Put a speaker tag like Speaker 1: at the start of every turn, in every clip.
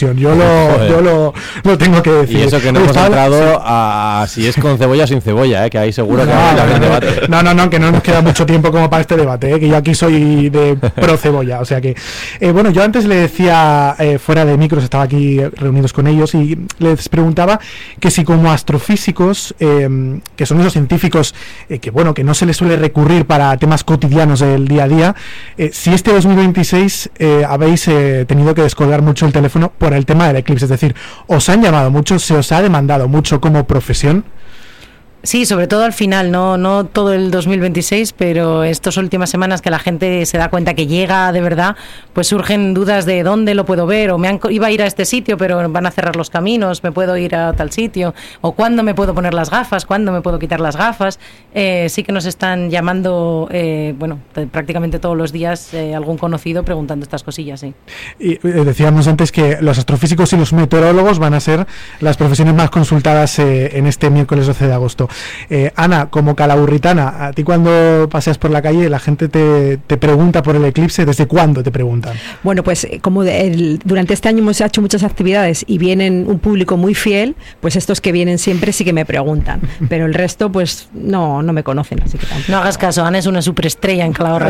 Speaker 1: Yo lo tengo que decir.
Speaker 2: Y eso que no hemos entrado a si es con cebolla o sin cebolla, que ahí seguro que va a haber debate.
Speaker 1: No, que no nos queda mucho tiempo como para este debate, que yo aquí soy de pro cebolla. O sea que, bueno, yo antes le decía, fuera de micros, estaba aquí reunidos con ellos y les preguntaba que si como astrofísicos, que son esos científicos que no se les suele recurrir para temas cotidianos del día a día, si este 2026 habéis tenido que descolgar mucho el teléfono por el tema del eclipse, es decir, os han llamado mucho, se os ha demandado mucho como profesión.
Speaker 3: Sí, sobre todo al final, no todo el 2026, pero estas últimas semanas que la gente se da cuenta que llega de verdad, pues surgen dudas de dónde lo puedo ver, o iba a ir a este sitio, pero van a cerrar los caminos, me puedo ir a tal sitio, o cuándo me puedo poner las gafas, cuándo me puedo quitar las gafas. Sí que nos están llamando, prácticamente todos los días algún conocido preguntando estas cosillas, sí. Y
Speaker 1: decíamos antes que los astrofísicos y los meteorólogos van a ser las profesiones más consultadas en este miércoles 12 de agosto. Ana, como calaburritana, a ti cuando paseas por la calle la gente te pregunta por el eclipse, ¿desde cuándo te preguntan?
Speaker 4: Bueno, pues como durante este año hemos hecho muchas actividades y vienen un público muy fiel, pues estos que vienen siempre sí que me preguntan, pero el resto pues no me conocen, así que tampoco.
Speaker 3: No hagas caso, Ana es una superestrella en Calahorra.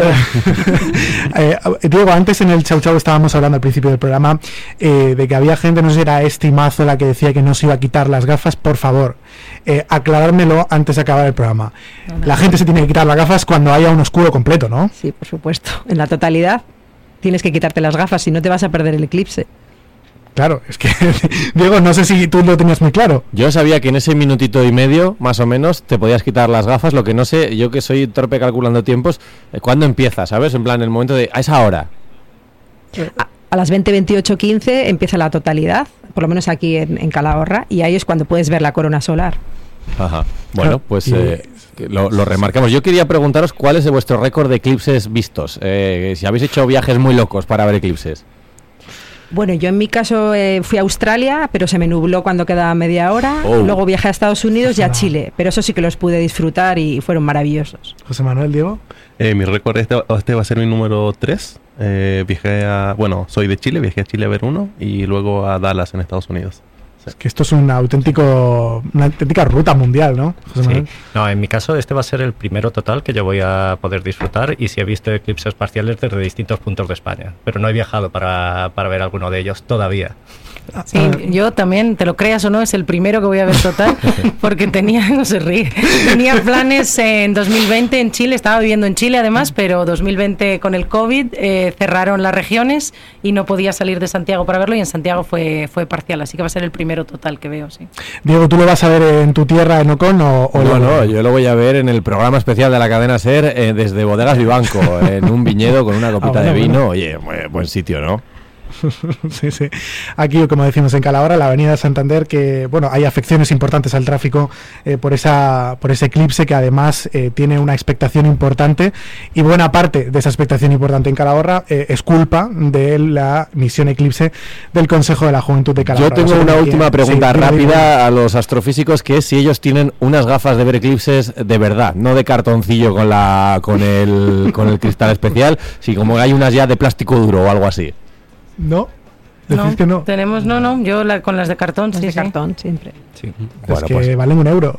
Speaker 1: Diego, antes en el Chau Chau estábamos hablando al principio del programa de que había gente, no sé si era Estimazo la que decía que no se iba a quitar las gafas. Por favor, aclarármelo antes de acabar el programa. La gente se tiene que quitar las gafas cuando haya un oscuro completo, ¿no?
Speaker 4: Sí, por supuesto. En la totalidad tienes que quitarte las gafas, si no te vas a perder el eclipse.
Speaker 1: Claro, es que, Diego, no sé si tú lo tenías muy claro.
Speaker 2: Yo sabía que en ese minutito y medio, más o menos, te podías quitar las gafas. Lo que no sé, yo que soy torpe calculando tiempos, ¿cuándo empieza, sabes? En plan, el momento de... a esa hora.
Speaker 4: A las 20:28:15 empieza la totalidad, por lo menos aquí en Calahorra, y ahí es cuando puedes ver la corona solar.
Speaker 2: Ajá. Bueno, pues lo remarcamos. Yo quería preguntaros cuál es vuestro récord de eclipses vistos. Si habéis hecho viajes muy locos para ver eclipses.
Speaker 4: Bueno, yo en mi caso fui a Australia, pero se me nubló cuando quedaba media hora. Luego viajé a Estados Unidos y a Chile, pero eso sí que los pude disfrutar y fueron maravillosos.
Speaker 1: José Manuel, Diego.
Speaker 5: Mi récord este va a ser mi número 3. Soy de Chile, viajé a Chile a ver uno y luego a Dallas en Estados Unidos.
Speaker 1: Es que esto es una auténtica ruta mundial, ¿no, José Manuel?
Speaker 6: Sí. No, en mi caso este va a ser el primero total que yo voy a poder disfrutar, y sí he visto eclipses parciales desde distintos puntos de España, pero no he viajado para ver alguno de ellos todavía.
Speaker 3: Sí, yo también, te lo creas o no, es el primero que voy a ver total, porque tenía planes en 2020 en Chile, estaba viviendo en Chile además, pero 2020 con el COVID cerraron las regiones y no podía salir de Santiago para verlo, y en Santiago fue parcial, así que va a ser el primero total que veo, sí.
Speaker 1: Diego, ¿tú lo vas a ver en tu tierra, en Ocon?
Speaker 2: No, yo lo voy a ver en el programa especial de la cadena SER, desde Bodegas Vivanco, en un viñedo con una copita de vino. Oye, buen sitio, ¿no?
Speaker 1: Sí. Aquí, como decimos en Calahorra, la avenida Santander, que hay afecciones importantes al tráfico por ese eclipse, que además tiene una expectación importante, y buena parte de esa expectación importante en Calahorra es culpa de la misión eclipse del Consejo de la Juventud de Calahorra.
Speaker 2: Yo tengo una última pregunta rápida a los astrofísicos, que es si ellos tienen unas gafas de ver eclipses de verdad, no de cartoncillo con el cristal especial, si como hay unas ya de plástico duro o algo así.
Speaker 1: ¿No?
Speaker 3: ¿Decís que no? Tenemos, yo con las de cartón,
Speaker 4: de cartón siempre.
Speaker 6: Sí.
Speaker 1: Bueno, que valen €1.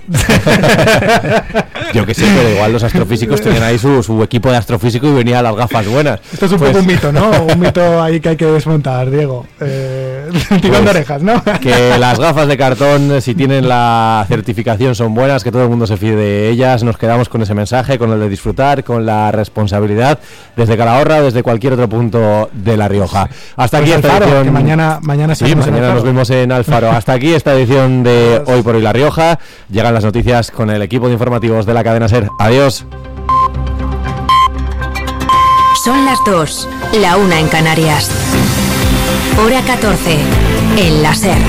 Speaker 2: Yo que sé, pero igual los astrofísicos tienen ahí su equipo de astrofísico y venía las gafas buenas.
Speaker 1: Esto es un poco un mito, ¿no? Un mito ahí que hay que desmontar, Diego. Tirando orejas, ¿no?
Speaker 2: Que las gafas de cartón, si tienen la certificación, son buenas, que todo el mundo se fíe de ellas. Nos quedamos con ese mensaje, con el de disfrutar, con la responsabilidad, desde Calahorra o desde cualquier otro punto de La Rioja. Hasta aquí esta edición.
Speaker 1: Que mañana
Speaker 2: nos vemos en Alfaro. Hasta aquí esta edición de Hoy por Hoy La Rioja. Llegan las noticias con el equipo de informativos de la cadena SER. Adiós.
Speaker 7: Son las 2, la 1 en Canarias. Hora 14, en la SER.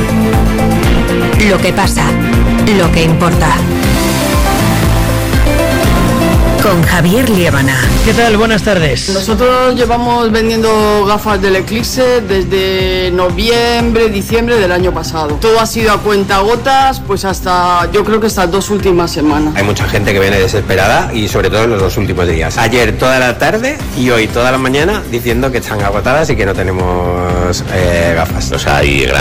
Speaker 7: Lo que pasa, lo que importa. con Javier Liébana.
Speaker 8: ¿Qué tal? Buenas tardes.
Speaker 9: Nosotros llevamos vendiendo gafas del Eclipse desde noviembre, diciembre del año pasado. Todo ha sido a cuentagotas, pues yo creo que estas 2 últimas semanas.
Speaker 10: Hay mucha gente que viene desesperada y sobre todo en los 2 últimos días. Ayer toda la tarde y hoy toda la mañana diciendo que están agotadas y que no tenemos gafas.
Speaker 11: O sea, hay